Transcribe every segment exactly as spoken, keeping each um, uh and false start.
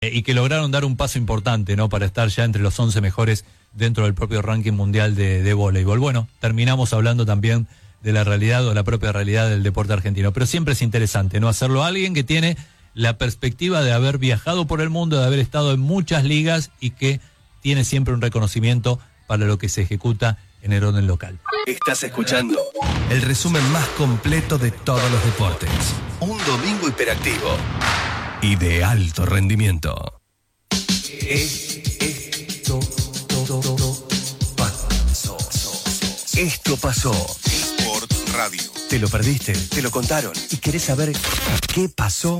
y que lograron dar un paso importante, ¿no?, para estar ya entre los once mejores dentro del propio ranking mundial de, de voleibol. Bueno, terminamos hablando también de la realidad o la propia realidad del deporte argentino, pero siempre es interesante, ¿no?, hacerlo a alguien que tiene la perspectiva de haber viajado por el mundo, de haber estado en muchas ligas y que tiene siempre un reconocimiento para lo que se ejecuta en el orden local. Estás escuchando el resumen más completo de todos los deportes. Un domingo hiperactivo y de alto rendimiento. Esto pasó. Esto pasó. Sport Radio. ¿Te lo perdiste? ¿Te lo contaron? ¿Y querés saber qué pasó?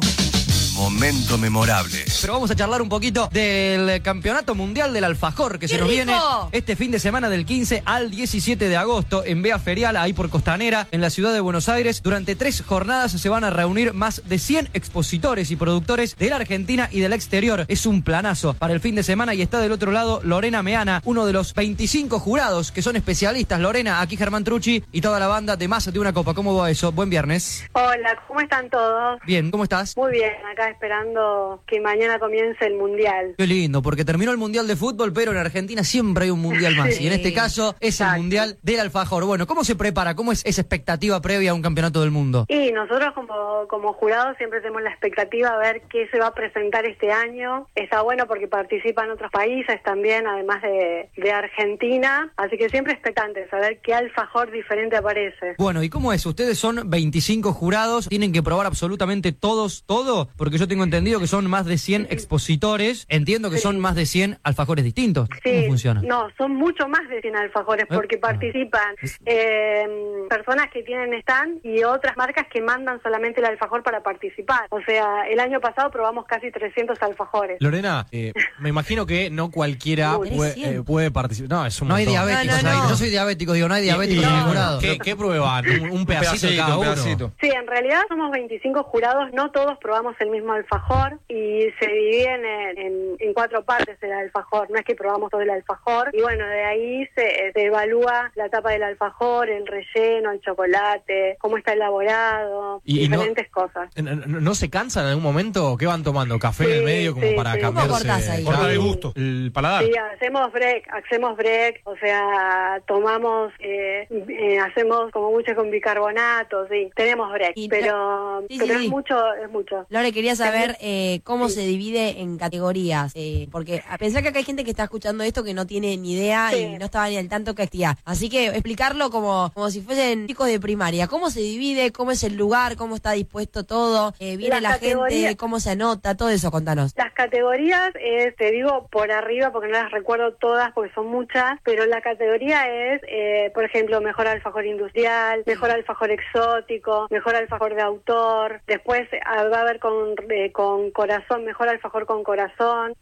Momento memorable. Pero vamos a charlar un poquito del Campeonato Mundial del Alfajor que se nos viene este fin de semana del quince al diecisiete de agosto en Vía Ferial, ahí por Costanera, en la ciudad de Buenos Aires. Durante tres jornadas se van a reunir más de cien expositores y productores de la Argentina y del exterior. Es un planazo para el fin de semana y está del otro lado Lorena Meana, uno de los veinticinco jurados que son especialistas. Lorena, aquí Germán Trucci y toda la banda de Más de una Copa. ¿Cómo va eso? Buen viernes. Hola, ¿cómo están todos? Bien, ¿cómo estás? Muy bien, acá esperando que mañana comience el Mundial. Qué lindo, porque terminó el Mundial de Fútbol, pero en Argentina siempre hay un Mundial más. Sí. Y en este caso es Exacto. el Mundial del Alfajor. Bueno, ¿cómo se prepara? ¿Cómo es esa expectativa previa a un campeonato del mundo? Y nosotros como, como jurados siempre tenemos la expectativa a ver qué se va a presentar este año. Está bueno porque participan otros países también, además de, de Argentina. Así que siempre expectantes a ver qué alfajor diferente aparece. Bueno, ¿y cómo es? Ustedes son veinticinco jurados, tienen que probar absolutamente todos, todo, porque yo tengo entendido que son más de cien expositores, entiendo que sí. son más de cien alfajores distintos. Sí. ¿Cómo funciona? No, son mucho más de cien alfajores porque ¿Eh? participan eh, personas que tienen stand y otras marcas que mandan solamente el alfajor para participar. O sea, el año pasado probamos casi trescientos alfajores. Lorena, eh, me imagino que no cualquiera puede, eh, puede participar. No, es un No hay montón. diabéticos no, no, ahí. no. Yo soy diabético, digo, no hay diabéticos en el jurado. ¿Qué, ¿Qué prueban? ¿Un, un pedacito, pedacito cada un uno? pedacito. Sí, en realidad somos veinticinco jurados, no todos probamos el mismo alfajor y se dividen en, en, en cuatro partes el alfajor, no es que probamos todo el alfajor y bueno, de ahí se, se evalúa la tapa del alfajor, el relleno, el chocolate, cómo está elaborado, y, diferentes y no, cosas. No, ¿No se cansan en algún momento? ¿Qué van tomando? ¿Café Sí, en el medio como sí, para sí. cambiarse? ¿Cómo cortás ahí? Cortar el Sí. gusto, el paladar. Sí, hacemos break, hacemos break, o sea, tomamos, eh, eh, hacemos como mucho con bicarbonato, sí, tenemos break, Y pero, sí, pero sí, es sí. mucho, es mucho. Lore, quería saber eh, cómo Sí. se divide en categorías, eh, porque a pensar que acá hay gente que está escuchando esto que no tiene ni idea Sí. y no estaba ni al tanto que actividad. Así que explicarlo como, como si fuesen chicos de primaria. ¿Cómo se divide? ¿Cómo es el lugar? ¿Cómo está dispuesto todo? Eh, ¿Viene Las la gente? categorías- ¿Cómo se anota? Todo eso, contanos. Las categorías, es, te digo por arriba porque no las recuerdo todas porque son muchas, pero la categoría es, eh, por ejemplo, mejor alfajor industrial, mejor alfajor exótico, mejor alfajor de autor, después eh, va a haber con, eh, con corazón, mejor alfajor con corazón,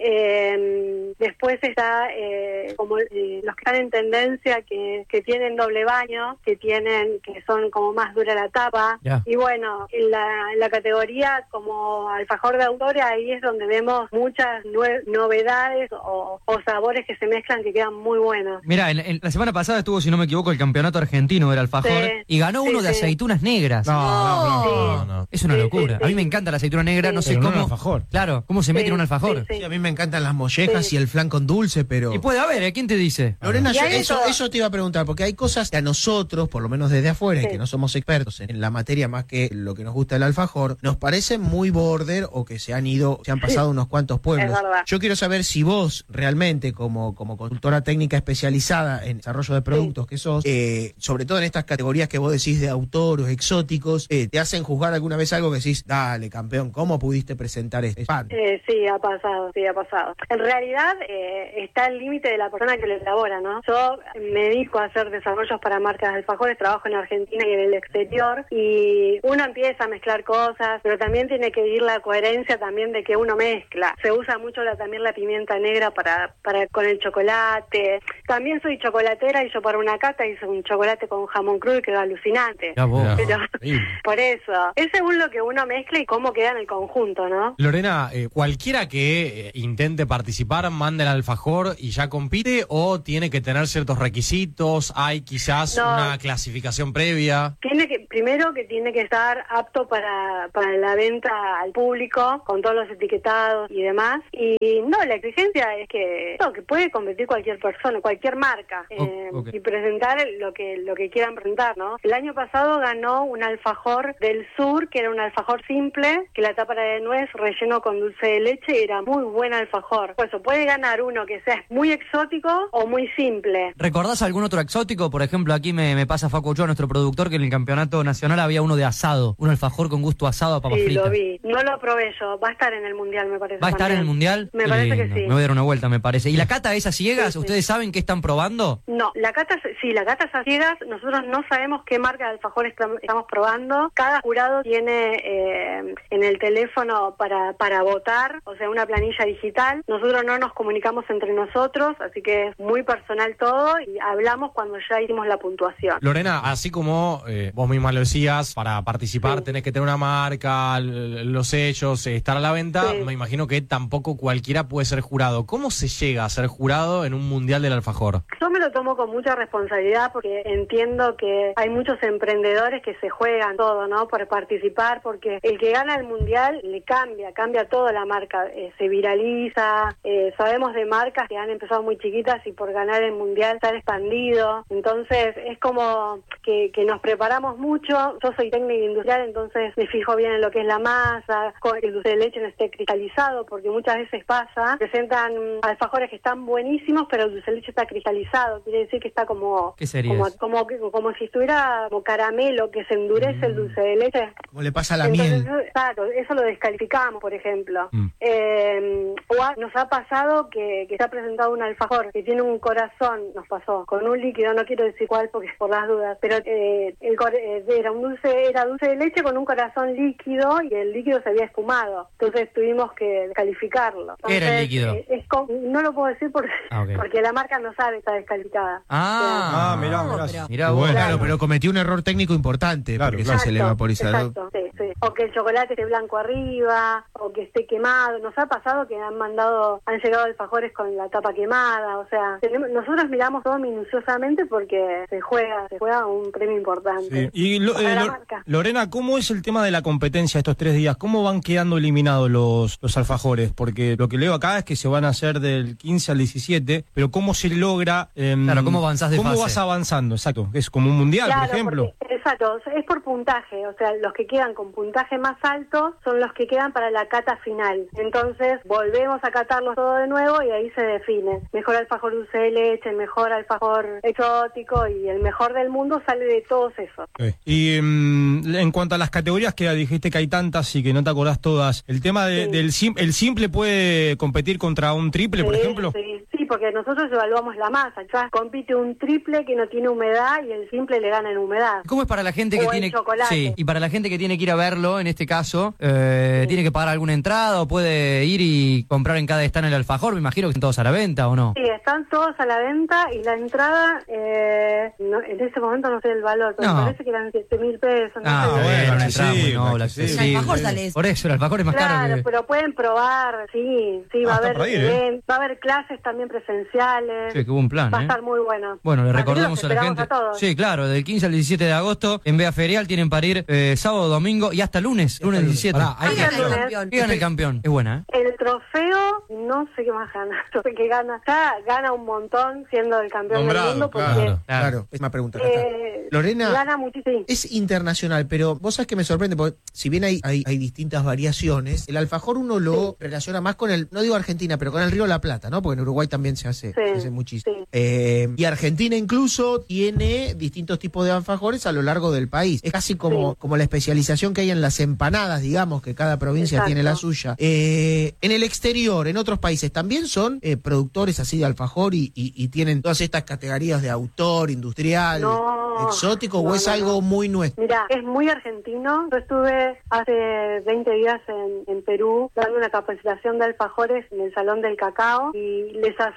eh, después está eh, como eh, los que están en tendencia que, que tienen doble baño, que tienen, que son como más dura la tapa, Ya. y bueno, en la, en la categoría como alfajor de autor, ahí es donde vemos muchas nue- novedades o, o sabores que se mezclan que quedan muy buenos. Mira, en, en la semana pasada estuvo, si no me equivoco, el campeonato argentino del alfajor Sí. y ganó Sí, uno de sí. aceitunas negras. No, no, Sí. no, no. Es una Sí, locura. sí, A mí sí. me encanta la aceituna negra, Sí. no sé Pero no cómo. en alfajor. Claro, cómo se mete Sí, en un alfajor. sí, sí. Sí, a mí me encantan las mollejas Sí. y el flan con dulce, pero... Y puede haber, ¿eh? ¿Quién te dice? Lorena, Y yo- hay de eso, todo. eso te iba a preguntar, porque hay cosas que a nosotros, por lo menos desde afuera, y Sí. que no somos expertos en la materia más que lo que nos gusta el alfajor, nos parecen muy border o que se han ido, se han pasado unos cuantos pueblos. Es verdad. Yo quiero saber si vos realmente, como, como consultora técnica especializada en desarrollo de productos que sos, eh, sobre todo en estas categorías que vos decís de autor o exóticos, eh, ¿te hacen juzgar alguna vez algo que decís, dale, campeón, ¿cómo pudiste presentar este pan? Eh, sí, ha pasado, sí, ha pasado. En realidad eh, está el límite de la persona que lo elabora, ¿no? Yo me dedico a hacer desarrollos para marcas de alfajores, trabajo en Argentina y en el exterior, y uno empieza a mezclar cosas, pero también tiene que ir la coherencia también de que uno mezcla. Se usa mucho la, también la pimienta negra para, para con el chocolate. También soy chocolatera y yo para una cata hice un chocolate con jamón crudo y quedó alucinante. Ya vos. Pero Increíble. por eso, es según lo que uno mezcla y cómo queda en el conjunto. conjunto, ¿no? Lorena, eh, cualquiera que eh, intente participar, manda el alfajor y ya compite, o tiene que tener ciertos requisitos, hay quizás No. una clasificación previa. Tiene que, primero que tiene que estar apto para, para la venta al público, con todos los etiquetados y demás. Y no, la exigencia es que, no, que puede competir cualquier persona, cualquier marca, eh, okay. y presentar lo que lo que quieran presentar, ¿no? El año pasado ganó un alfajor del sur, que era un alfajor simple, que la tapa era de nuez, relleno con dulce de leche, y era muy buen alfajor. Por eso puede ganar uno que sea muy exótico o muy simple. ¿Recordás algún otro exótico? Por ejemplo, aquí me, me pasa Facu Ochoa, nuestro productor, que en el campeonato nacional había uno de asado, un alfajor con gusto asado a papas Sí, fritas. lo vi. No lo probé yo. Va a estar en el Mundial, me parece. ¿Va a estar también. en el Mundial? Me Qué parece lindo. que sí. Me voy a dar una vuelta, me parece. ¿Y la cata esa ciegas? Sí, sí. ¿Ustedes saben qué están probando? No, la cata, sí, la cata es a ciegas. Nosotros no sabemos qué marca de alfajor estam- estamos probando. Cada jurado tiene eh, en el teléfono para, para votar, o sea, una planilla digital. Nosotros no nos comunicamos entre nosotros, así que es muy personal todo, y hablamos cuando ya hicimos la puntuación. Lorena, así como eh, vos misma lo decías, para participar Sí. tenés que tener una marca, l- los sellos, eh, estar a la venta, Sí. me imagino que tampoco cualquiera puede ser jurado. ¿Cómo se llega a ser jurado en un mundial del alfajor? Yo me lo tomo con mucha responsabilidad porque entiendo que hay muchos emprendedores que se juegan todo, ¿no? Por participar, porque el que gana el mundial le cambia, cambia toda la marca, eh, se viraliza, eh, sabemos de marcas que han empezado muy chiquitas y por ganar el mundial se han expandido, entonces es como que, que nos preparamos mucho. Yo soy técnica industrial, entonces me fijo bien en lo que es la masa, con que el dulce de leche no esté cristalizado, porque muchas veces pasa, presentan alfajores que están buenísimos, pero el dulce de leche está cristalizado, quiere decir que está como ¿Qué sería como, eso? como, como, como si estuviera como caramelo, que se endurece el dulce de leche. Como le pasa a la Entonces, miel. eso, claro, eso lo descalificamos, por ejemplo. Mm. Eh, o ha- nos ha pasado que, que se ha presentado un alfajor que tiene un corazón, nos pasó, con un líquido, no quiero decir cuál porque es por las dudas, pero eh, el cor- eh, era un dulce, era dulce de leche con un corazón líquido y el líquido se había espumado. Entonces tuvimos que descalificarlo. ¿Qué era el Entonces, líquido? eh, es con- no lo puedo decir porque, Ah, ok. porque la marca no sabe, está descalificada. Ah, Ah, mirá, No, mirá. pero- mirá vos. Claro, Claro. pero cometió un error técnico importante, Claro, porque claro. eso se le vaporiza. ¿no? Exacto, sí, sí. O que el chocolate esté blanco arriba, o que esté quemado. Nos ha pasado que han mandado, han llegado alfajores con la tapa quemada, o sea, tenemos, nosotros miramos todo minuciosamente porque se juega, se juega un premio importante. Sí. Y lo- Para eh, la Lo- marca. Lorena, ¿cómo es el tema de la competencia estos tres días? ¿Cómo van quedando eliminados los, los alfajores? Porque lo que leo acá es que se van a hacer del quince al diecisiete, pero ¿cómo se logra? em, Claro, ¿cómo avanzás de ¿Cómo fase? vas avanzando? Exacto, es como un mundial, Claro, por ejemplo. porque- exacto, es por puntaje, o sea, los que quedan con puntaje más alto son los que quedan para la cata final. Entonces, volvemos a catarlos todo de nuevo y ahí se define. Mejor alfajor dulce de leche, el mejor alfajor exótico y el mejor del mundo sale de todos esos. Ok. Y em, en cuanto a las categorías que dijiste que hay tantas y que no te acordás todas, el tema de- Sí. del sim- el simple puede competir contra un triple, por Sí, ejemplo. Sí, sí, porque nosotros evaluamos la masa. Ya compite un triple que no tiene humedad y el simple le gana en humedad. ¿Cómo es para la gente que O el tiene chocolate. sí, y para la gente que tiene que ir a verlo, en este caso, eh, Sí. tiene que pagar alguna entrada o puede ir y comprar en cada stand el alfajor? Me imagino que están todos a la venta, ¿o no? Sí, están todos a la venta y la entrada, eh, no, en ese momento no sé el valor, pero No. me parece que eran siete mil pesos. No Ah, sé. bueno, bueno, una entrada muy accesible, noble, accesible. accesible. El alfajor sale eso. Por eso, el alfajor es más Claro, caro que... pero pueden probar, sí, sí, va Ah, a está haber para ir, ¿eh? even- va a haber clases también presenciales. Sí, qué buen plan, Va a ¿eh? estar muy bueno. Bueno, le Así que recordamos los a la esperamos gente. a todos. Sí, claro, del quince al diecisiete de agosto en Bea Ferial tienen para ir eh, sábado, domingo y hasta lunes, lunes diecisiete. Pará, hay ¿Quién que- gana el lunes. campeón? ¿Qué gana el campeón? Es buena, ¿eh? El trofeo, no sé qué más gana. Yo sé que gana. Ya gana un montón siendo el campeón Nombrado, del mundo porque claro. Claro, es una pregunta. acá está. eh, Lorena, gana muchísimo. es internacional, pero vos sabés que me sorprende, porque si bien hay, hay, hay distintas variaciones, el alfajor uno lo relaciona más con el, no digo Argentina, pero con el Río de la Plata, ¿no? Porque en Uruguay también se hace, Sí, se hace muchísimo. sí. Eh, y Argentina incluso tiene distintos tipos de alfajores a lo largo del país. Es casi como, Sí. como la especialización que hay en las empanadas, digamos, que cada provincia Exacto. tiene la suya. Eh, en el exterior, en otros países, ¿también son eh, productores así de alfajor y, y, y tienen todas estas categorías de autor, industrial, No, exótico, no, o es no, algo no. muy nuestro? Mira, es muy argentino. Yo estuve hace veinte días en, en Perú dando una capacitación de alfajores en el Salón del Cacao y les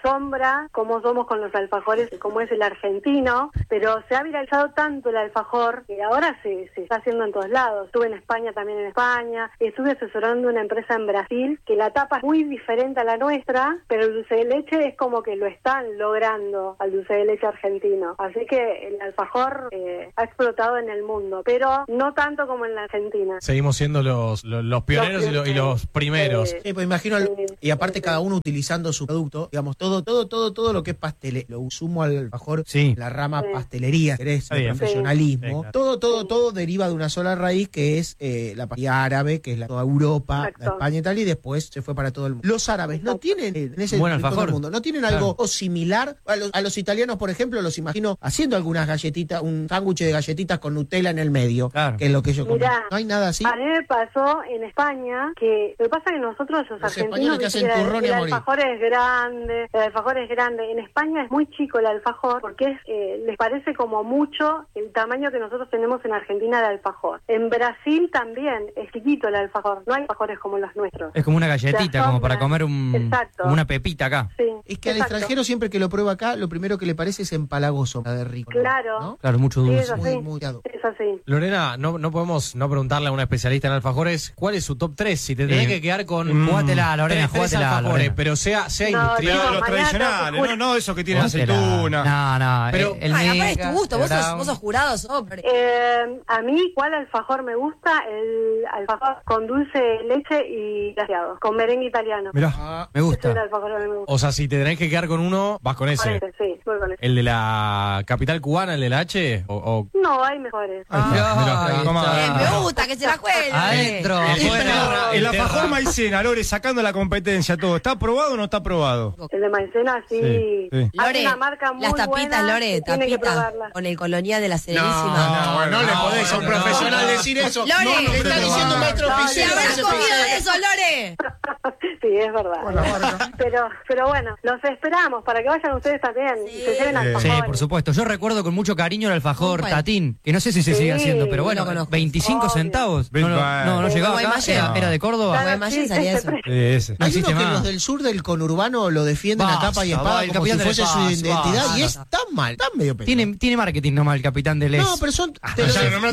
asombra cómo somos con los alfajores, cómo es el argentino, pero se ha viralizado tanto el alfajor que ahora se, se está haciendo en todos lados. Estuve en España, también en España, estuve asesorando una empresa en Brasil que la tapa es muy diferente a la nuestra, pero el dulce de leche es como que lo están logrando al dulce de leche argentino. Así que el alfajor eh, ha explotado en el mundo, pero no tanto como en la Argentina. Seguimos siendo los, los, los pioneros Los y, lo- y los primeros. Sí. Sí, pues imagino, al- Sí, y aparte sí, cada sí. uno utilizando su producto, digamos, todo, todo, todo, todo lo que es pastel, lo sumo al alfajor, Sí. la rama Sí. pastelería, querés, Está el bien. profesionalismo, Sí, claro. todo, todo, Sí. todo deriva de una sola raíz que es eh, la pastelería árabe, que es la toda Europa, Exacto. la España y tal, y después se fue para todo el mundo. Los árabes no Exacto. tienen eh, en ese Buen en todo alfajor. el mundo, no tienen Claro. algo similar a los, a los italianos, por ejemplo, los imagino haciendo algunas galletitas, un sándwich de galletitas con Nutella en el medio, Claro. que es lo que yo como. Mirá, No hay nada así. A mí me pasó en España que lo que pasa es que nosotros los, Los argentinos españoles que hacen viste, el- turrón y el a morir. alfajor es grande, el alfajor es grande. En España es muy chico el alfajor porque es, eh, les parece como mucho el tamaño que nosotros tenemos en Argentina de alfajor. En Brasil también es chiquito el alfajor, no hay alfajores como los nuestros. Es como una galletita, Se como para asombra. comer un, Exacto. como una pepita acá. Sí, Es que al exacto. extranjero siempre que lo prueba acá, lo primero que le parece es empalagoso, la de rico. Claro. ¿no? Claro, mucho Sí, dulce. es así. Muy, muy dado. Es así. Lorena, no, no podemos no preguntarle a una especialista en alfajores cuál es su top tres. Si te tenés Eh, que quedar con mm, jugátela, Lorena, tres, tres jugátela, alfajores, Lorena. pero sea, sea No, industrial. chicos, Los mañana tradicionales, te no, no esos que tienen Jugátela. aceituna. No, no. Pero- el, el Ay, aparte mega, es tu gusto, el vos sos, brown. vos sos jurado, sos, pero- Eh, a mí, ¿cuál alfajor me gusta? El alfajor con dulce de leche y glaseado, con merengue italiano. Mirá. Ah, Me Ese es el gusta. alfajor que me gusta. O sea, si te tenés que quedar con uno, vas con Con ese. ese, sí, voy con ese. ¿El de la capital cubana, el de la H? O, o- No, hay mejores. Ahí está, mirá, Ahí toma. está. Eh, me gusta, que se la juegue. Adentro, El- afuera. El El alfajor terra- maicena, Lore, sacando la competencia, todo. ¿Está aprobado o no está aprobado? El de maicena, sí. Sí, sí. Hay Lore, una marca muy las tapitas, buena Lore, que tiene que tapitas probarla. con el colonial de la Serenísima. no, no, no le podés a un no, profesional no, decir eso. Lore, no, no, está no, diciendo no, maestro no, ¡Se Picero, habrás ese comido Picero. de eso, Lore! Sí, es verdad. Pero, pero bueno, los esperamos para que vayan ustedes también y se lleven Sí. alfajores. Sí, por supuesto. Yo recuerdo con mucho cariño el alfajor ¿Cuál? Tatín, que no sé si se Sí, sigue haciendo, pero no bueno, lo conozco. veinticinco Obvio. centavos. No, no, no, no Sí, llegaba acá. Guaymallén. Era, era de Córdoba. Claro, Guaymallén sí, salía ese eso. precio. Sí, ese. No Hay existe uno que más. los del sur del conurbano lo defienden a Basta, capa y va, espada el como si capitán fuese del su Paz, identidad basta. y es tan mal, tan medio pedo. Tiene, tiene marketing nomás el capitán del Es. No, pero son... te lo-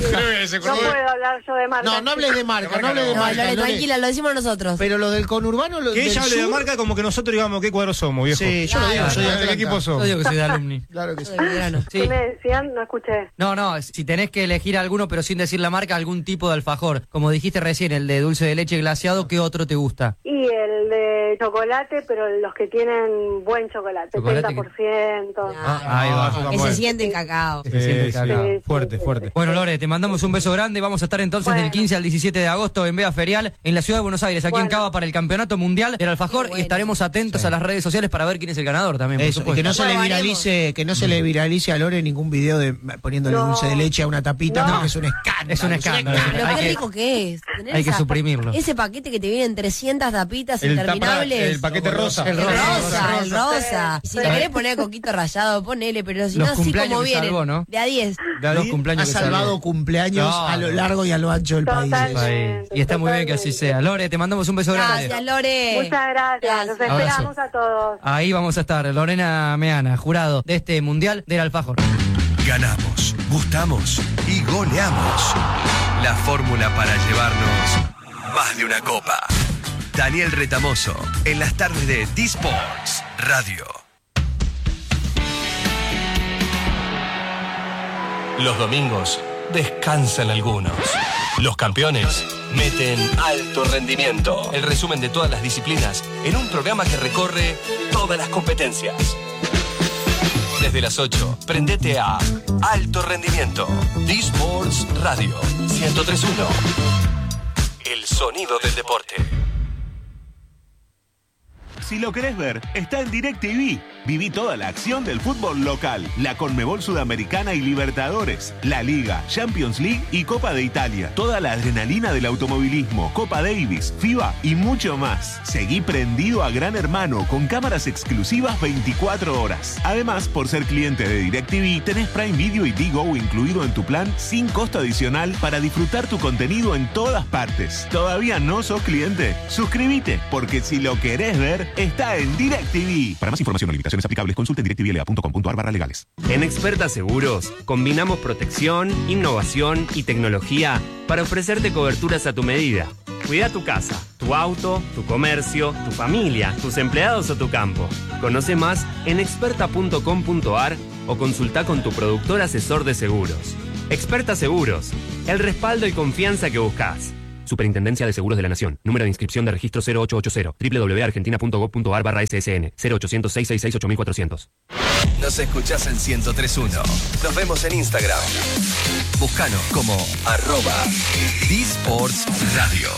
No puedo hablar yo de marca. No, no hables de marca, no hables de No, marca. Lore, Lore. tranquila, lo decimos nosotros. Pero lo del conurbano, lo Que del ella hable de sur- marca como que nosotros digamos qué cuadro somos, viejo. Sí, yo lo digo, Claro, soy de ¿De qué Atlanta. equipo Yo somos? digo que soy de alumni. Claro que sí. Soy de Belgrano. Sí. ¿Qué me decían? No escuché. No, no, si tenés que elegir alguno, pero sin decir la marca, algún tipo de alfajor. Como dijiste recién, el de dulce de leche glaseado, ¿qué otro te gusta? Y el de chocolate, pero los que tienen buen chocolate, Chocolate setenta por ciento. Ah, ahí va. eso está Que se bueno. siente el cacao. Que se siente el Sí, sí. cacao. Sí, Fuerte, sí, fuerte. Bueno, Lore, te mandamos un beso grande. Vamos a estar entonces Bueno. del quince al diecisiete de agosto en Vea Ferial, en la ciudad de Buenos Aires, aquí en Bueno. Cava, para el Campeonato Mundial del Alfajor. Qué bueno. Y estaremos atentos a las redes sociales para ver quién es el ganador también, por Eso, y supuesto. que no se le Probaremos. viralice, que no se le viralice a Lore ningún video de poniéndole No. dulce de leche a una tapita, No. porque es un escándalo. Es un escándalo. Pero Hay qué que- rico que es. Tener hay que esa- suprimirlo. Ese paquete que te vienen trescientas tapitas El, interminables. tapa- el paquete rosa. El rosa, el rosa. Y si le Sí. querés poner coquito rallado, ponele, pero si Los no, así cumpleaños como que viene. salvó, ¿no? De a diez. Los David, cumpleaños Ha que salvado salieron. cumpleaños No, a lo no. largo y a lo ancho del país. Totalmente. Ahí. Y está muy bien que así sea. Lore, te mandamos un beso grande. Gracias, Lore. Muchas gracias. Los Gracias. esperamos a todos. Ahí vamos a estar, Lorena Meana, jurado de este Mundial del Alfajor. Ganamos, gustamos y goleamos. La fórmula para llevarnos más de una copa. Daniel Retamoso, en las tardes de D-Sports Radio. Los domingos descansan algunos. Los campeones meten alto rendimiento. El resumen de todas las disciplinas en un programa que recorre todas las competencias. Desde las ocho, prendete a Alto Rendimiento. D-Sports Radio ciento tres punto uno. El sonido del deporte. Si lo querés ver, está en DirecTV. Viví toda la acción del fútbol local, la Conmebol Sudamericana y Libertadores, la Liga, Champions League y Copa de Italia. Toda la adrenalina del automovilismo, Copa Davis, FIBA y mucho más. Seguí prendido a Gran Hermano con cámaras exclusivas veinticuatro horas. Además, por ser cliente de DirecTV, tenés Prime Video y Digo incluido en tu plan sin costo adicional para disfrutar tu contenido en todas partes. ¿Todavía no sos cliente? Suscríbete, porque si lo querés ver, está en DirecTV. Para más información o limitaciones aplicables, consulte directvla.com.ar barra legales. En Experta Seguros, combinamos protección, innovación y tecnología para ofrecerte coberturas a tu medida. Cuida tu casa, tu auto, tu comercio, tu familia, tus empleados o tu campo. Conoce más en experta punto com punto ar o consulta con tu productor asesor de seguros. Experta Seguros, el respaldo y confianza que buscas. Superintendencia de Seguros de la Nación. Número de inscripción de registro cero ocho ocho cero. doble u doble u doble u punto argentina punto gob punto ar barra S S N. cero ochocientos, seiscientos sesenta y seis, ocho mil cuatrocientos. Nos escuchás en ciento tres punto uno. Nos vemos en Instagram. Búscanos como arroba eSports Radio.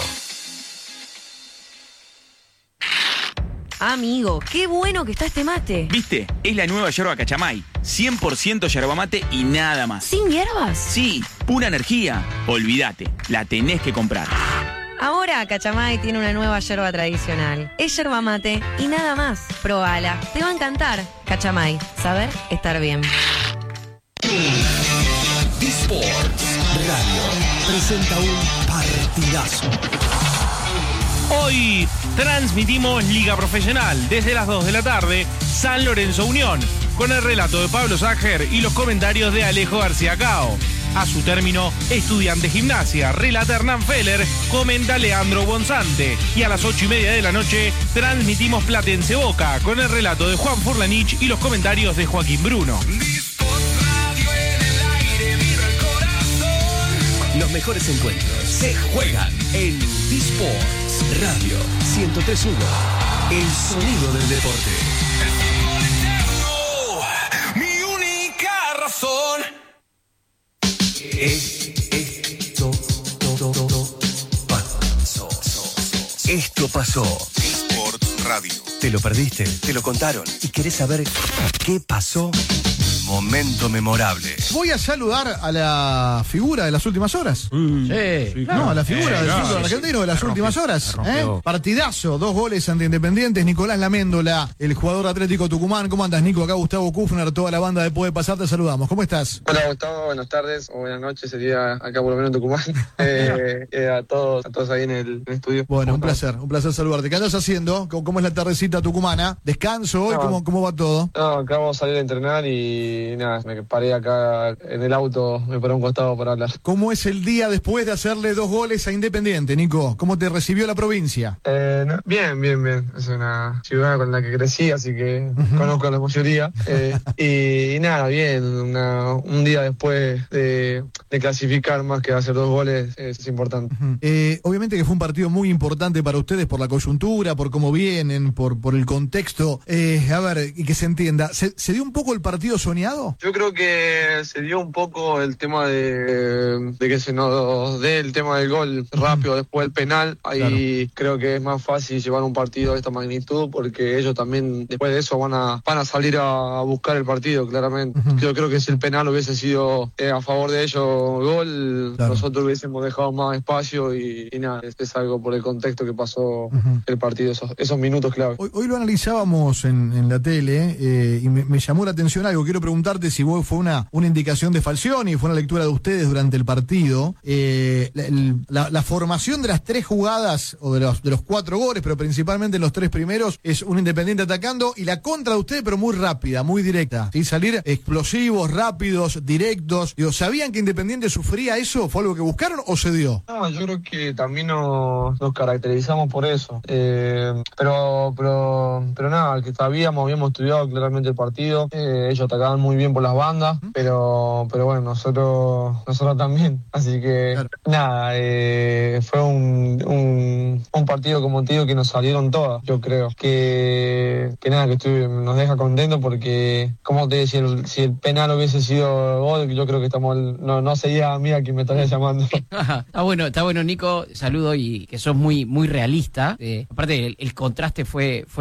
Amigo, qué bueno que está este mate. ¿Viste? Es la nueva yerba Cachamay. cien por ciento yerba mate y nada más. ¿Sin hierbas? Sí, pura energía. Olvídate, la tenés que comprar. Ahora Cachamay tiene una nueva yerba tradicional. Es yerba mate y nada más. Probala, te va a encantar. Cachamay, saber estar bien. eSports Radio presenta un partidazo. Hoy transmitimos Liga Profesional desde las dos de la tarde, San Lorenzo Unión, con el relato de Pablo Sager y los comentarios de Alejo García Cao. A su término, Estudiante Gimnasia, relata Hernán Feller, comenta Leandro Bonzante. Y a las ocho y media de la noche transmitimos Platense Boca, con el relato de Juan Furlanich y los comentarios de Joaquín Bruno. Los mejores encuentros se juegan en eSports Radio ciento tres punto uno. El sonido del deporte. Mi única razón. Esto pasó. Esto pasó. eSports Radio. ¿Te lo perdiste? ¿Te lo contaron? ¿Y querés saber qué pasó? Momento memorable. Voy a saludar a la figura de las últimas horas. Mm. Sí, no, a la figura eh, del no, fútbol sí, argentino sí. de las Me últimas rompió, horas. me ¿eh? rompió. Partidazo, dos goles ante Independientes. Nicolás Laméndola, el jugador Atlético Tucumán. ¿Cómo andas, Nico? Acá Gustavo Kufner, toda la banda de Puede Pasar, te saludamos. ¿Cómo estás? Hola, Gustavo, buenas tardes o buenas noches, sería acá por lo menos en Tucumán. eh, eh, a todos, a todos ahí en el, en el estudio. Bueno, un placer, un placer saludarte. ¿Qué andas haciendo? ¿Cómo, cómo es la tardecita tucumana? ¿Descanso hoy? No. ¿Cómo, ¿Cómo va todo? No, acabamos de salir a entrenar y nada, me paré acá en el auto, me paré a un costado para hablar. ¿Cómo es el día después de hacerle dos goles a Independiente, Nico? ¿Cómo te recibió la provincia? Eh, no, bien, bien, bien. Es una ciudad con la que crecí, así que uh-huh. conozco a la mayoría. Eh, y, y nada, bien. Una, un día después de, de clasificar más que hacer dos goles es, es importante. Uh-huh. Eh, obviamente que fue un partido muy importante para ustedes por la coyuntura, por cómo vienen, por, por el contexto. Eh, a ver, y que se entienda, ¿se, ¿se dio un poco el partido soñado? Yo creo que se dio un poco el tema de, de que se nos dé el tema del gol rápido después del penal. Ahí claro. Creo que es más fácil llevar un partido de esta magnitud porque ellos también después de eso van a van a salir a buscar el partido, claramente. Uh-huh. Yo creo que si el penal hubiese sido eh, a favor de ellos gol, claro. nosotros hubiésemos dejado más espacio y, y nada, es, es algo por el contexto que pasó uh-huh. el partido, esos, esos minutos clave. Hoy, hoy lo analizábamos en, en la tele eh, y me, me llamó la atención algo. Quiero preguntarte si vos fue una, una indicación de Falcioni, fue una lectura de ustedes durante el partido. Eh, la, la, la formación de las tres jugadas, o de los, de los cuatro goles, pero principalmente en los tres primeros, es un Independiente atacando y la contra de ustedes, pero muy rápida, muy directa. ¿Sí? Salir explosivos, rápidos, directos. Digo, ¿sabían que Independiente sufría eso? ¿Fue algo que buscaron o se dio? No, yo creo que también nos, nos caracterizamos por eso. Eh, pero, pero, pero nada, que sabíamos, habíamos estudiado claramente el partido. Eh, ellos atacaban muy bien por las bandas, ¿Mm? pero, pero bueno, nosotros, nosotros también. Así que claro. nada, eh, fue un, un, un partido, como te digo, que nos salieron todas, yo creo. Que, que nada, que estuve, nos deja contentos porque, como te decía, el, si el penal hubiese sido gol, yo creo que estamos, no, no sería amiga quien me estaría llamando. Está bueno, está bueno, Nico, saludo y que sos muy, muy realista. Eh, aparte, el, el contraste fue, fue brutal.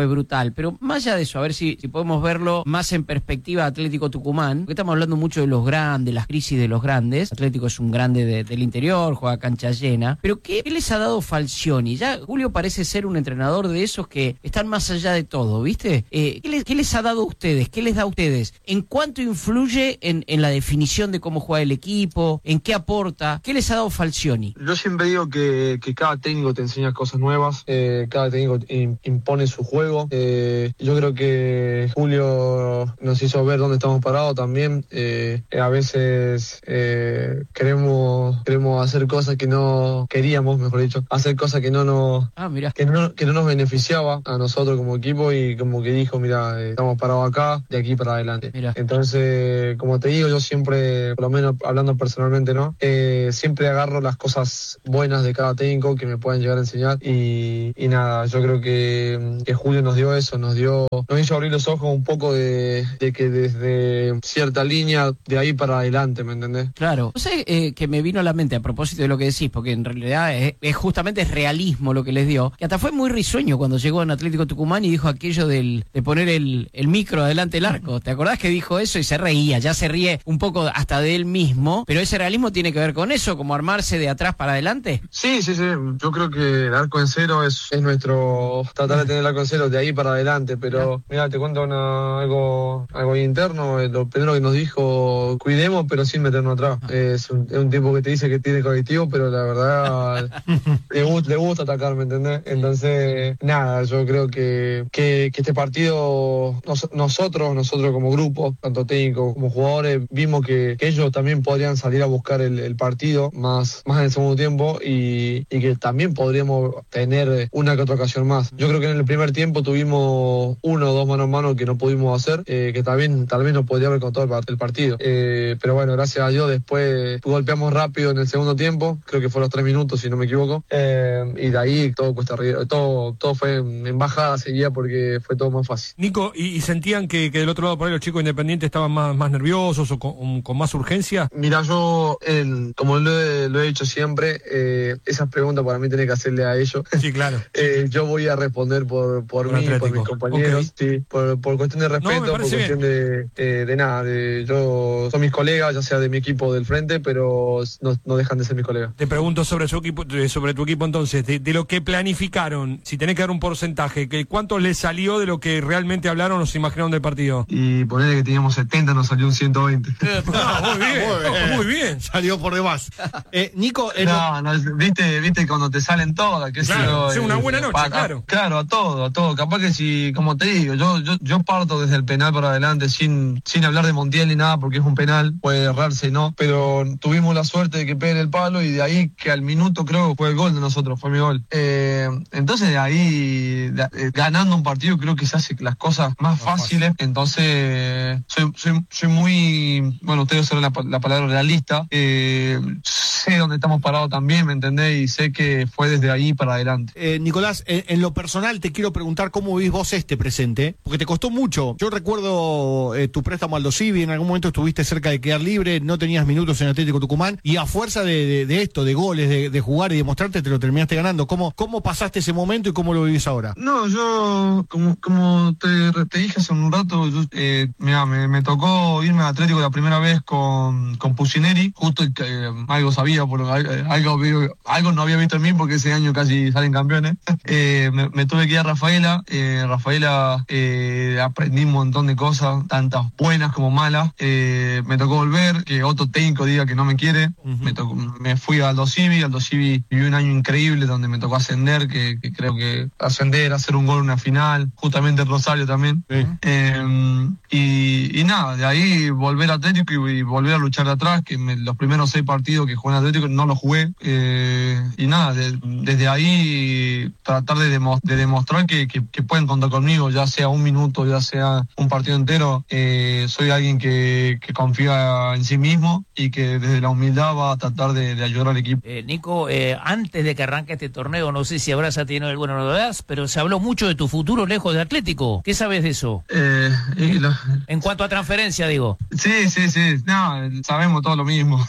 profesional. Pero más allá de eso, a ver si, si podemos verlo más en perspectiva Atlético Tucumán, porque estamos hablando mucho de los grandes, las crisis de los grandes. Atlético es un grande de, del interior, juega cancha llena. Pero ¿qué, ¿qué les ha dado Falcioni? Ya Julio parece ser un entrenador de esos que están más allá de todo, ¿viste? Eh, ¿qué, les, ¿Qué les ha dado a ustedes? ¿Qué les da a ustedes? ¿En cuánto influye en, en la definición de cómo juega el equipo? ¿En qué aporta? ¿Qué les ha dado Falcioni? Yo siempre digo que, que cada técnico te enseña cosas nuevas, eh, cada técnico impone su juego. Eh, yo creo que Julio nos hizo ver dónde estamos parados también. Eh, a veces eh, queremos, queremos hacer cosas que no queríamos, mejor dicho, hacer cosas que no nos, ah, mira. que no, que no nos beneficiaba a nosotros como equipo, y como que dijo, mira, eh, estamos parados acá, de aquí para adelante. Mira. Entonces, como te digo, yo siempre, por lo menos hablando personalmente, ¿no? Eh, siempre agarro las cosas buenas de cada técnico que me pueden llegar a enseñar, y, y nada, yo creo que, que Julio nos dio eso, nos dio, nos hizo abrir los ojos un poco de, de que desde cierta línea, de ahí para adelante, ¿me entendés? Claro. No sé, eh, que me vino a la mente a propósito de lo que decís, porque en realidad es, es justamente es realismo lo que les dio, que hasta fue muy risueño cuando llegó en Atlético Tucumán y dijo aquello del, de poner el, el micro adelante del arco. ¿Te acordás que dijo eso? Y se reía, ya se ríe un poco hasta de él mismo, pero ese realismo tiene que ver con eso, como armarse de atrás para adelante. Sí, sí, sí, yo creo que el arco en cero es, es nuestro, tratar de tener el arco en cero de ahí para adelante, pero mira, te cuento una, algo, algo interno. Lo primero que nos dijo, cuidemos pero sin meternos atrás. Es un, es un tipo que te dice que tiene colectivo, pero la verdad le, gust, le gusta atacar, ¿me entendés? Entonces, nada, yo creo que, que, que este partido, nos, nosotros, nosotros como grupo, tanto técnicos como jugadores, vimos que, que ellos también podrían salir a buscar el, el partido más, más en el segundo tiempo, y, y que también podríamos tener una que otra ocasión más. Yo creo que en el primer tiempo tuvimos uno o dos manos a mano que no pudimos hacer, eh, que también tal vez nos podría haber contado el, el partido. Eh, pero bueno, gracias a Dios después golpeamos rápido en el segundo tiempo, creo que fue los tres minutos si no me equivoco, eh, y de ahí todo cuesta arriba, todo, todo fue en bajada seguida porque fue todo más fácil. Nico, ¿y, y sentían que, que del otro lado por ahí los chicos independientes estaban más, más nerviosos o con, con más urgencia? Mira, yo, el, como lo he, lo he dicho siempre, eh, esas preguntas para mí tiene que hacerle a ellos. Sí, claro. eh, yo voy a responder por, por, por mí, Atlético. Por mis compañeros, okay. Sí, por, por cuestión de respeto, no, por cuestión de, de, de nada. De, yo son mis colegas, ya sea de mi equipo del frente, pero no, no dejan de ser mis colegas. Te pregunto sobre su equipo, sobre tu equipo entonces, de, de lo que planificaron, si tenés que dar un porcentaje, que ¿cuánto les salió de lo que realmente hablaron o se imaginaron del partido? Y ponerle que teníamos setenta, nos salió un ciento veinte. Ah, muy bien, muy bien, muy bien. Salió por demás. Eh, Nico, eh, no, no, viste, viste cuando te salen todas, que claro, es una buena noche, para, claro. Claro, a todo, a todo. Capaz que si, como te digo, yo, yo, yo parto desde el penal para adelante sin, sin hablar de Montiel ni nada, porque es un penal, puede errarse, ¿no? Pero tuvimos la suerte de que pegue en el palo, y de ahí que al minuto creo que fue el gol de nosotros, fue mi gol. Eh, entonces de ahí, de, eh, ganando un partido, creo que se hacen las cosas más fáciles. Entonces, soy, soy, soy muy, bueno, ustedes usaron la, la palabra realista. Eh, sé dónde estamos parados también, ¿me entendés? Y sé que fue desde ahí para adelante. Eh, Nicolás, en, en lo personal te quiero preguntar cómo vivís vos este presente, porque te costó mucho. Yo recuerdo eh, tu préstamo al Dosivi, en algún momento estuviste cerca de quedar libre, no tenías minutos en Atlético Tucumán, y a fuerza de, de, de esto, de goles, de, de jugar y de mostrarte, te lo terminaste ganando. ¿Cómo, cómo pasaste ese momento y cómo lo vivís ahora? No, yo, como, como te, te dije hace un rato, yo, eh, mira, me, me tocó irme a Atlético la primera vez con, con Pusineri, justo eh, algo sabía, por, eh, algo, algo no había visto en mí porque ese año casi salen campeones. eh, me, me tuve que ir a Rafaela, eh, Rafaela eh, aprendí un montón de cosas, tantas buenas como malas. Eh, me tocó volver, que otro técnico diga que no me quiere. Uh-huh. me, tocó, me fui a Aldo Civi, Aldo Civi viví un año increíble donde me tocó ascender, que, que creo que ascender, hacer un gol en una final, justamente en Rosario también. Sí. Eh, y, y nada, de ahí volver a Atlético y, y volver a luchar de atrás, que me, los primeros seis partidos que jugué en Atlético no los jugué. Eh, y nada, de, desde ahí tratar de, demo, de demostrar que, que, que pueden contar conmigo, ya sea un minuto, ya sea un partido entero. Eh, soy alguien que, que confía en sí mismo y que desde la humildad va a tratar de, de ayudar al equipo. Eh, Nico, eh, antes de que arranque este torneo, no sé si habrás tenido alguna novedad, pero se habló mucho de tu futuro lejos de Atlético. ¿Qué sabes de eso? Eh, y lo... En cuanto a transferencia, digo. Sí, sí, sí. No, sabemos todo lo mismo.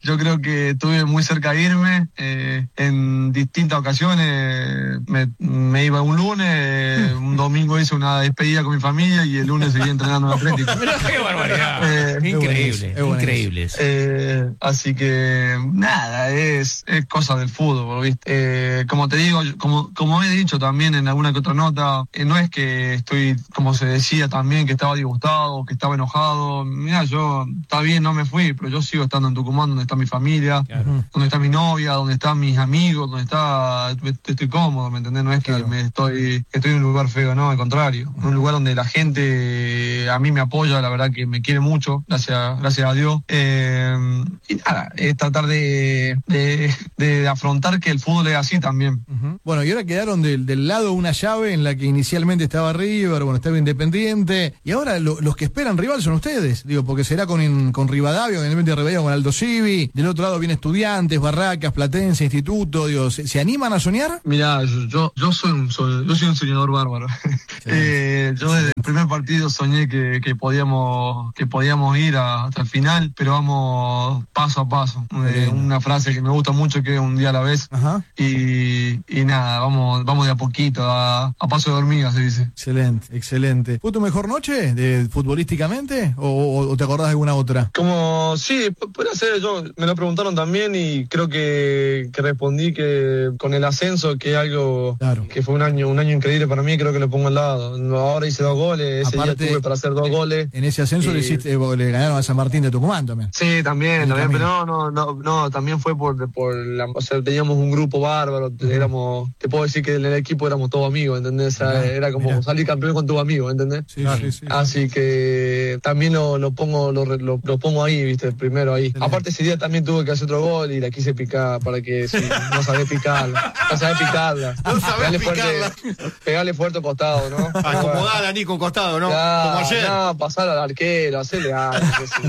yo creo que estuve muy cerca de irme. Eh, en distintas ocasiones me, me iba un lunes, un domingo hice una despedida con mi familia y el lunes seguí entrenando en Atlético. ¡Qué barbaridad! Eh, increíble, es increíble. Eh, así que nada, es, es cosa del fútbol, ¿viste? Eh, como te digo, como, como he dicho también en alguna que otra nota, eh, no es que estoy, como se decía también, que estaba disgustado, que estaba enojado. Mira, yo, está bien, no me fui, pero yo sigo estando en Tucumán, donde está mi familia, claro. donde está mi novia, donde están mis amigos, donde está, estoy cómodo, ¿me entendés? No es que claro. me estoy, estoy en un lugar feo, no, al contrario. En un lugar donde la gente a mí me apoya, la verdad que me quiere mucho, gracias, gracias a Dios. Eh, y nada, es tratar de, de, de afrontar que el fútbol es así también. Uh-huh. Bueno, y ahora quedaron del, del lado una llave en la que inicialmente estaba River, bueno, estaba Independiente, y ahora lo, los que esperan rival son ustedes, digo, porque será con, con Rivadavia, con Independiente Rivadavia, con Aldo Civi, del otro lado viene Estudiantes, Barracas, Platense, Instituto, digo, ¿se, ¿se animan a soñar? Mirá, yo, yo, yo, soy, un, soy, yo soy un soñador bárbaro. Sí. eh, yo desde el primer partido soñé que, que, podíamos, que podíamos ir a, hasta el final, pero vamos paso a paso. Eh, una frase que me gusta mucho, que es un día a la vez. Ajá. Y, y nada, vamos, vamos de a poquito, a, a paso de hormiga, se dice. Excelente, excelente. ¿Fue tu mejor noche de, futbolísticamente o, o, o te acordás de alguna otra? Como, sí, puede ser, yo me lo preguntaron también y creo que, que respondí que con el ascenso, que es algo claro. que fue un año, un año increíble para mí, creo que lo pongo al lado. Ahora hice dos goles, ese aparte, día tuve para hacer dos goles. En ese ascenso y... le, hiciste, le ganaron a San Martín de Tucumán también. Sí, también, también pero no, no, no, no, también fue por, por la, o sea, teníamos un grupo bárbaro, éramos, te puedo decir que en el equipo éramos todos amigos, ¿entendés? O sea, mirá, era como mirá. salir campeón con tus amigos, ¿entendés? Sí, sí, sí, Así sí. que también lo, lo pongo, lo, lo, lo pongo ahí, viste, primero ahí. Sí. Aparte ese día también tuve que hacer otro gol y la quise picar para que si no sabés picarla, no sabés picarla. No sabés pegarle picarla. Fuerte, pegarle fuerte al costado, ¿no? Acomodar a Nico costado, ¿no? Ya, como ayer. No, pasar al arquero, hacerle algo.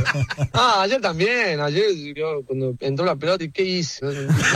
Ah, ayer también, ayer yo cuando entró la pelota y ¿qué hice?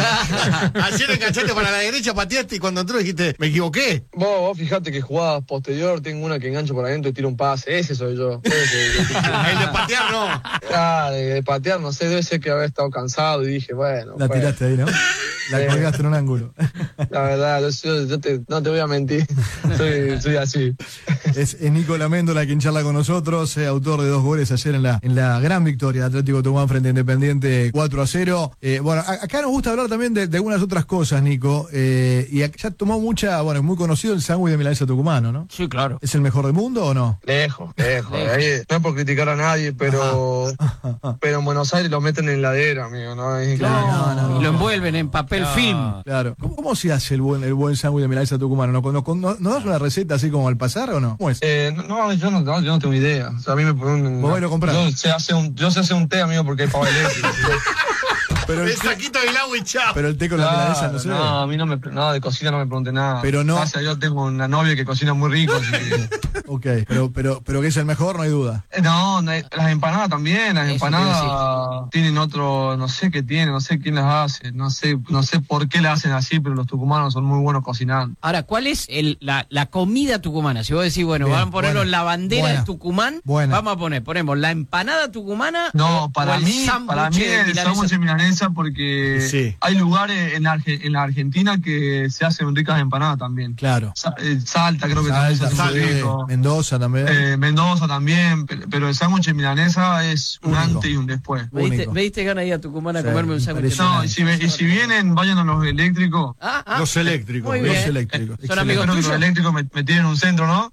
Ayer enganchaste para la derecha, pateaste y cuando entró dijiste, me equivoqué. Vos, vos fijate que jugadas posterior, tengo una que engancho para adentro y tiro un pase, ese soy yo. Ese, el de patear no. Ah, de, de patear, no sé, debe ser que haber estado cansado y dije, bueno. La bueno. tiraste ahí, ¿no? La colgaste en un ángulo. La verdad, yo, yo te, no te voy a mentir, soy, soy así. Es, es Nico Laméndola quien charla con nosotros, eh, autor de dos goles ayer en la, en la gran victoria de Atlético Tucumán frente a Independiente cuatro a cero. Eh, bueno, a, acá nos gusta hablar también de, de algunas otras cosas, Nico, eh, y ya tomó mucha, bueno, es muy conocido el sándwich de milanesa tucumano, ¿no? Sí, claro. ¿Es el mejor del mundo o no? Lejos, lejos. Ahí, no es por criticar a nadie, pero pero en Buenos Aires lo meten en la heladera, amigo, ¿no? Es no, no, no, y lo envuelven en papel no, film. Claro. ¿Cómo, ¿Cómo se hace el buen el buen sándwich de milanesa tucumano? ¿No, no, no, ¿No das una receta así como al pasar o no? ¿Cómo es? Eh, no, yo no, no, yo no tengo idea. O sea, a mí me ponen... ¿Vos lo comprás? Yo sé hacer un, yo sé hacer un té, amigo, porque hay pava eléctrica. Pero el saquito del agua y chao. Pero el té con claro, la milanesa no sé. No, a mí no me no, de cocina no me pregunté nada. Pero no. Gracias a Dios tengo una novia que cocina muy rico, así que... Ok, pero, pero, pero que es el mejor, no hay duda. No, no las empanadas también, las Eso empanadas tienen otro, no sé qué tienen, no sé quién las hace, no sé, no sé por qué las hacen así, pero los tucumanos son muy buenos cocinando. Ahora, ¿cuál es el, la, la comida tucumana? Si vos decís, bueno, Bien, van a ponerlo buena, la bandera buena, de Tucumán, buena. vamos a poner, ponemos la empanada tucumana. No, o, para o el mí, para mí el sándwich de milanesa porque sí. hay lugares en la, en la Argentina que se hacen ricas empanadas también. Claro. Sa eh, Salta creo que Salta, también se hace sí. rico. Mendoza también. Eh, Mendoza también, pero, pero el sándwich de milanesa es un Único. antes y un después. ¿Me diste, ¿Me diste ganas de ir a Tucumán a sí, comerme un sándwich? No, y si, me, y si vienen, vayan a los eléctricos. Ah, ah, los eléctricos. Los eléctricos. Son amigos tuyos. Los eléctricos me, me tienen un centro, ¿no?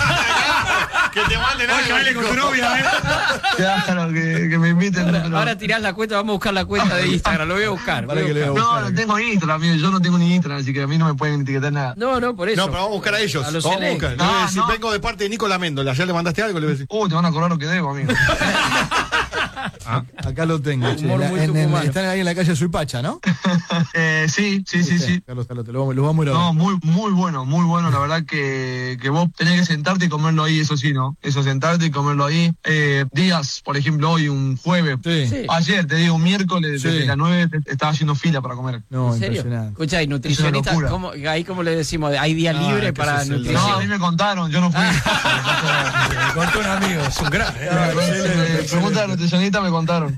Que te manden algo, baile con tu novia, ¿eh? Claro, que, que me inviten. Ahora, pero... ahora tirás la cuenta, vamos a buscar la cuenta de Instagram, lo voy a buscar. Voy a buscar. A buscar. No, no tengo Instagram, amigo, yo no tengo ni Instagram, así que a mí no me pueden etiquetar nada. No, no, por eso. No, pero vamos a buscar a ellos. A los vamos a buscar. No, Le voy a decir, no. vengo de parte de Nico Laméndola, ¿ya le mandaste algo? Le voy a decir. Uy, uh, te van a cobrar lo que debo, amigo. Ah, acá lo tengo, che. La, en, en, están ahí en la calle Suipacha, ¿no? eh, sí, sí, sí, sí. Carlos, Carlos, te lo vamos, lo vamos a ir a ver. No, muy, muy bueno, muy bueno. La verdad que, que vos tenés que sentarte y comerlo ahí, eso sí, ¿no? Eso, sentarte y comerlo ahí. Eh, días, por ejemplo, hoy, un jueves. Sí. Sí. Ayer, te digo, un miércoles, sí. desde las nueve estaba haciendo fila para comer. No, ¿en serio? Escuchá, y nutricionistas, ¿cómo, ahí cómo le decimos? ¿Hay día ah, libre para nutrición? No, a mí me contaron, yo no fui. Ah. Me contó un amigo. es un gran. ¿eh? Me pregunta de nutricionista, me contaron.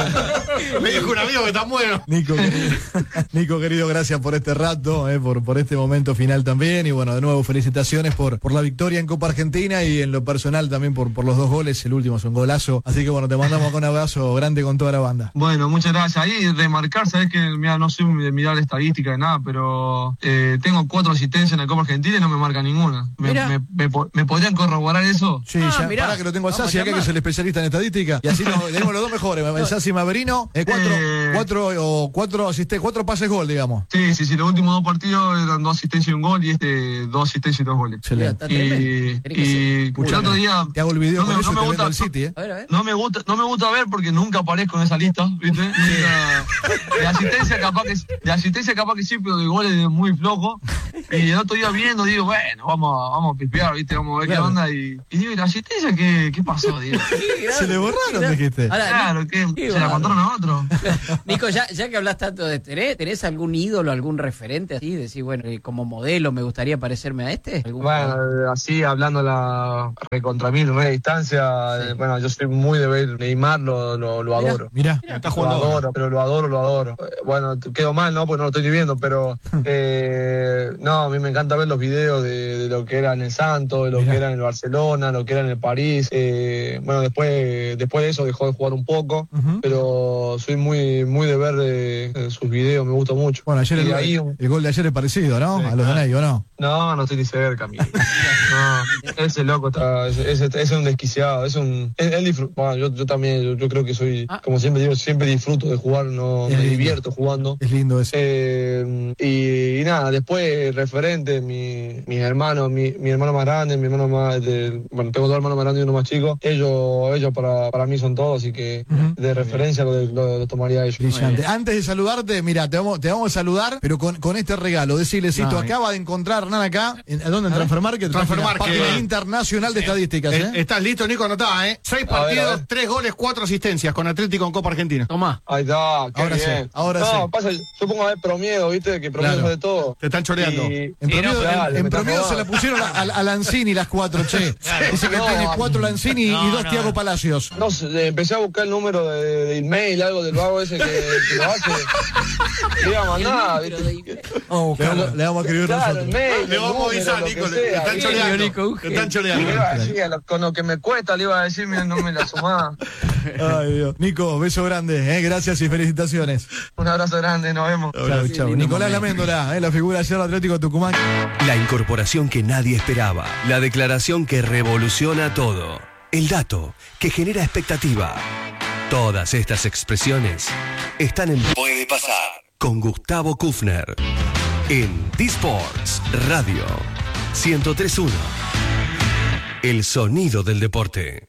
Me dijo un amigo que está bueno. Nico, querido, Nico, querido, gracias por este rato, eh, por, por este momento final también. Y bueno, de nuevo, felicitaciones por, por la victoria en Copa Argentina y en lo personal también por, por los dos goles. El último es un golazo. Así que bueno, te mandamos un abrazo grande con toda la banda. Bueno, muchas gracias. Ahí remarcar, sabes que mira, no soy de mirar estadística de nada, pero eh, tengo cuatro asistencias en la Copa Argentina y no me marca ninguna. ¿Me, me, me, ¿Me podrían corroborar eso? Sí, ah, ya, mirá. Para que lo tengo al Sassi acá, que es el especialista en estadística. Y así nos tenemos los dos mejores, el Sassi Maverino, eh, cuatro, eh, cuatro, o cuatro, asiste, cuatro pases gol, digamos. Sí, sí, sí, los últimos dos partidos eran dos asistencias y un gol, y este dos asistencias y dos goles. Excelente. Y, y el otro día te hago el video no, con me, eso no me gusta, el City, ¿eh? a ver, a ver. No me gusta, no me gusta ver porque nunca aparezco en esa lista, ¿viste? Nunca, de asistencia capaz que de asistencia capaz que sí, pero de goles muy flojo. Y el otro día viendo digo, bueno, vamos, vamos a pispear, ¿viste? Vamos a ver claro. qué onda y, y digo, ¿y la asistencia qué, qué pasó? Digo. Se le borraron, dijiste. Ahora, claro, que se la contaron a otro. Nico, ya, ya que hablas tanto de ¿tenés, ¿tenés algún ídolo, algún referente así? Decir, bueno, como modelo me gustaría parecerme a este. Bueno, jugador? Así hablando la recontra mil, re distancia, sí. Bueno, yo soy muy de ver Neymar, lo, lo, lo adoro. Mira, está jugando. Lo adoro, pero lo adoro, lo adoro. Bueno, quedo mal, ¿no? Porque no lo estoy viendo, pero eh, no, a mí me encanta ver los videos de, de lo que era en el Santos, de lo Mirá. que era en el Barcelona, lo que era en el París. Eh, bueno, después, después de eso dejó de jugar un poco, uh-huh. pero soy muy, muy de ver eh, sus videos, me gusta mucho. Bueno, ayer el, ahí, el gol de ayer es parecido, ¿no? Sí, a los de Ney, ¿o no? No, no estoy ni cerca, amigo. No, ese loco está, ese, ese, ese es un desquiciado, es un, él, él disfruta, bueno, yo, yo también, yo, yo creo que soy, ah. como siempre digo, siempre disfruto de jugar, no es me lindo. divierto jugando. Es lindo eso. Eh, y, y nada, después referente, mi, mis hermanos, mi, mi hermano más grande, mi hermano más, de, bueno, tengo dos hermanos más grandes y uno más chico, ellos, ellos para, para mí son todos, así que uh-huh. de referencia lo, lo, lo tomaría ellos. Brillante. Antes de saludarte, mira, te vamos, te vamos a saludar, pero con, con este regalo, decirle, Cito, no, acaba de encontrar Hernán acá, ¿en, ¿dónde? En Transfermarket, página internacional de estadísticas, ¿eh? ¿Estás listo, Nico? Anotá, ¿eh? Seis partidos, ver, ver. tres goles, cuatro asistencias con Atlético en Copa Argentina. Tomá. Ahí está, qué ahora bien. Sí, ahora no, sí. pasa, yo pongo a ver Promiedo, ¿viste? Que Promiedo claro. de todo. Te están choreando. Y, en Promiedo, no, claro, en, en Promiedo se la pusieron a, a Lanzini las cuatro, che. Claro. Dice que no, tiene cuatro Lanzini no, y dos no, Thiago Palacios. No, empecé a buscar el número de, de email, algo del vago ese que, que lo hace. Le iba a mandar, ¿viste? Oh, le, vamos, le vamos a escribir claro, nosotros. Mail, le vamos a avisar, Nico. Te están choreando. Te están choreando. Con lo que me cuesta le iba a decir, mira, no me la sumaba. Ay, Dios. Nico, beso grande, ¿eh? Gracias y felicitaciones. Un abrazo grande, nos vemos. Chau, sí, chau. Nicolás Laméndola, ¿eh? La figura ayer Atlético Tucumán. La incorporación que nadie esperaba. La declaración que revoluciona todo. El dato que genera expectativa. Todas estas expresiones están en Puede Pasar con Gustavo Kufner en D-Sports Radio ciento tres punto uno. El sonido del deporte.